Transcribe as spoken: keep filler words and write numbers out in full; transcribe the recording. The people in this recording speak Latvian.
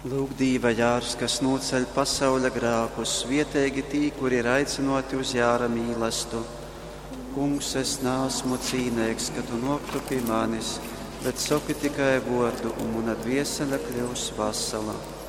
Lūk, Dīva jārs, kas noceļ pasaules grēkus, vietēji tī, kuri ir aicinoti uz jāra mīlestību. Kungs, es neesmu cīnīgs, ka tu noktu pie manis, bet saki tikai vārdu, un mana dviesele kļūs vesela.